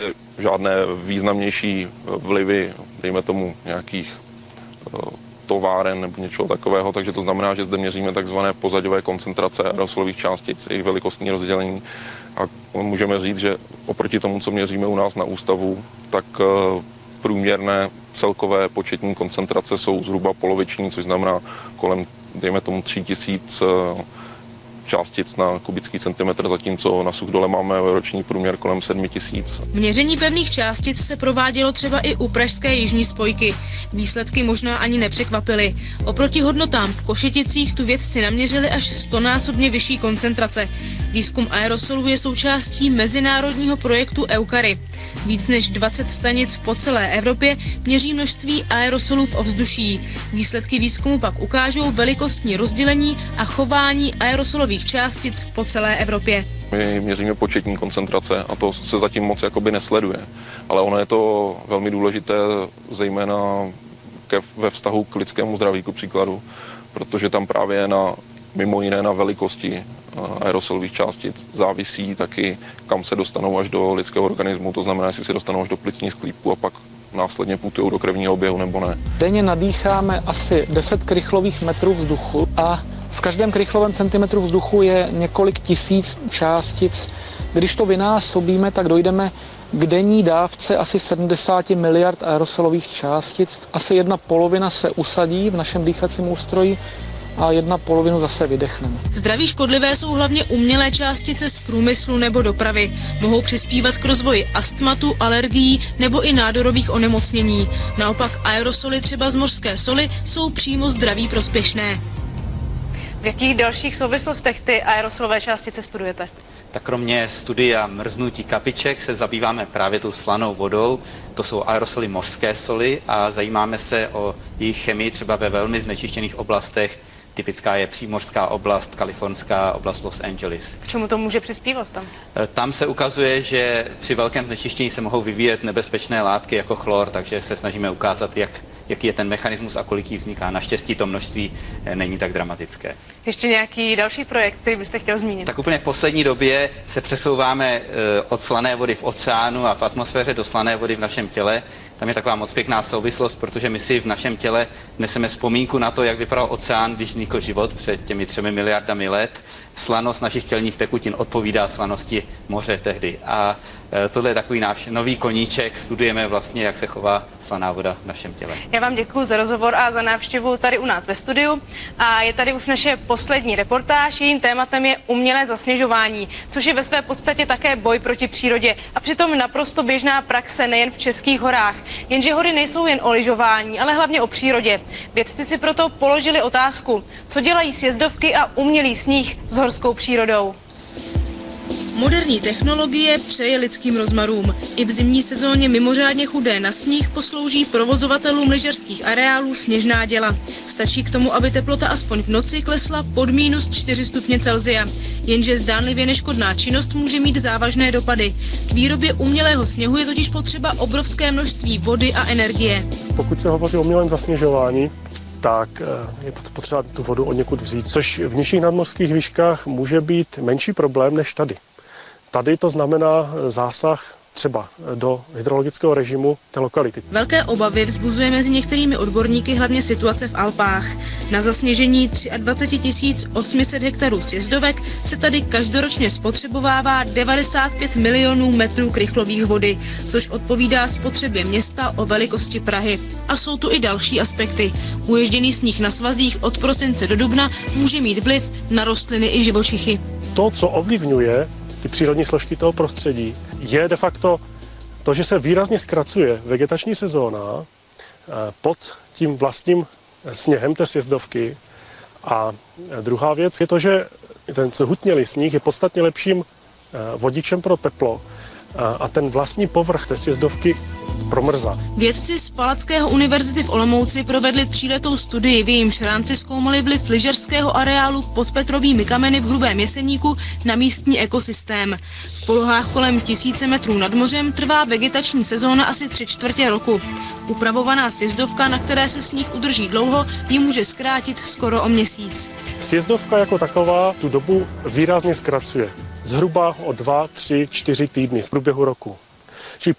žádné významnější vlivy, dejme tomu nějakých továren nebo něčeho takového, takže to znamená, že zde měříme takzvané pozadové koncentrace aerosolových částic, jejich velikostní rozdělení a můžeme říct, že oproti tomu, co měříme u nás na ústavu, tak průměrné celkové početní koncentrace jsou zhruba poloviční, což znamená kolem, dejme tomu, 3000 částic na kubický centimetr, zatímco na Suchdole máme roční průměr kolem 7000. Měření pevných částic se provádělo třeba i u pražské jižní spojky. Výsledky možná ani nepřekvapily. Oproti hodnotám v Košeticích tu vědci naměřili až 100násobně vyšší koncentrace. Výzkum aerosolů je součástí mezinárodního projektu EUCARY. Víc než 20 stanic po celé Evropě měří množství aerosolů v ovzduší. Výsledky výzkumu pak ukážou velikostní rozdělení a chování aerosolových částic po celé Evropě. My měříme početní koncentrace a to se zatím moc jakoby nesleduje. Ale ono je to velmi důležité, zejména ve vztahu k lidskému zdraví, ku příkladu, protože tam právě mimo jiné na velikosti aerosolových částic závisí taky, kam se dostanou až do lidského organismu, to znamená, jestli se dostanou až do plicních sklípků a pak následně putují do krevního oběhu nebo ne. Denně nadýcháme asi 10 krychlových metrů vzduchu a v každém krychlovém centimetru vzduchu je několik tisíc částic. Když to vynásobíme, tak dojdeme k denní dávce asi 70 miliard aerosolových částic. Asi 1/2 se usadí v našem dýchacím ústroji a 1/2 zase vydechneme. Zdraví škodlivé jsou hlavně umělé částice z průmyslu nebo dopravy. Mohou přispívat k rozvoji astmatu, alergií nebo i nádorových onemocnění. Naopak aerosoly třeba z mořské soli jsou přímo zdraví prospěšné. V jakých dalších souvislostech ty aerosolové částice studujete? Tak kromě studia mrznutí kapiček se zabýváme právě tou slanou vodou. To jsou aerosoly mořské soli a zajímáme se o jejich chemii třeba ve velmi znečištěných oblastech. Typická je přímořská oblast, kalifornská oblast Los Angeles. K čemu to může přispívat tam? Tam se ukazuje, že při velkém znečištění se mohou vyvíjet nebezpečné látky jako chlor, takže se snažíme ukázat, jaký je ten mechanismus a kolik jí vzniká. Naštěstí to množství není tak dramatické. Ještě nějaký další projekt, který byste chtěl zmínit? Tak úplně v poslední době se přesouváme od slané vody v oceánu a v atmosféře do slané vody v našem těle. Tam je taková moc pěkná souvislost, protože my si v našem těle neseme vzpomínku na to, jak vypadal oceán, když vznikl život před těmi 3 miliardami let. Slanost našich tělních tekutin odpovídá slanosti moře tehdy. A tohle je takový náš nový koníček. Studujeme vlastně, jak se chová slaná voda v našem těle. Já vám děkuji za rozhovor a za návštěvu tady u nás ve studiu. A je tady už naše poslední reportáž. Jejím tématem je umělé zasněžování, což je ve své podstatě také boj proti přírodě a přitom naprosto běžná praxe nejen v českých horách. Jenže hory nejsou jen o lyžování, ale hlavně o přírodě. Vědci si proto položili otázku, co dělají sjezdovky a umělý sníh s horskou přírodou. Moderní technologie přeje lidským rozmarům. I v zimní sezóně mimořádně chudé na sníh poslouží provozovatelům lyžařských areálů sněžná děla. Stačí k tomu, aby teplota aspoň v noci klesla pod -4 stupně Celsia. Jenže zdánlivě neškodná činnost může mít závažné dopady. K výrobě umělého sněhu je totiž potřeba obrovské množství vody a energie. Pokud se hovoří o umělém zasněžování, tak je potřeba tu vodu odněkud vzít, což v nižších nadmořských výškách může být menší problém než tady. Tady to znamená zásah třeba do hydrologického režimu té lokality. Velké obavy vzbuzuje mezi některými odborníky hlavně situace v Alpách. Na zasněžení 23 800 hektarů sjezdovek se tady každoročně spotřebovává 95 milionů metrů krychlových vody, což odpovídá spotřebě města o velikosti Prahy. A jsou tu i další aspekty. Uježděný sníh na svazích od prosince do dubna může mít vliv na rostliny i živočichy. To, co ovlivňuje ty přírodní složky toho prostředí, je de facto to, že se výrazně zkracuje vegetační sezóna pod tím vlastním sněhem té sjezdovky. A druhá věc je to, že ten zhutnělý sníh je podstatně lepším vodičem pro teplo a ten vlastní povrch té sjezdovky promrzá. Vědci z Palackého univerzity v Olomouci provedli 3letou studii, v jejímž rámci zkoumali vliv lyžařského areálu pod Petrovými kameny v Hrubém Jeseníku na místní ekosystém. V polohách kolem 1000 metrů nad mořem trvá vegetační sezóna asi 3/4 roku. Upravovaná sjezdovka, na které se sníh udrží dlouho, ji může zkrátit skoro o měsíc. Sjezdovka jako taková tu dobu výrazně zkracuje. Zhruba o 2, 3, 4 týdny v průběhu roku.